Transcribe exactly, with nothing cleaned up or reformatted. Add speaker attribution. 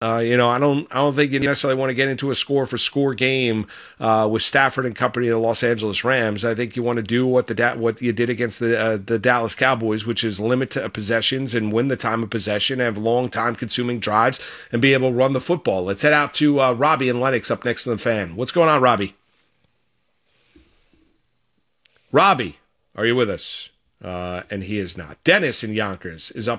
Speaker 1: Uh, you know, I don't, I don't think you necessarily want to get into a score for score game uh, with Stafford and company of the Los Angeles Rams. I think you want to do what the da- what you did against the uh, the Dallas Cowboys, which is limit to possessions and win the time of possession, have long time consuming drives, and be able to run the football. Let's head out to uh, Robbie and Lennox up next to the Fan. What's going on, Robbie? Robbie, are you with us? Uh, and he is not. Dennis in Yonkers is up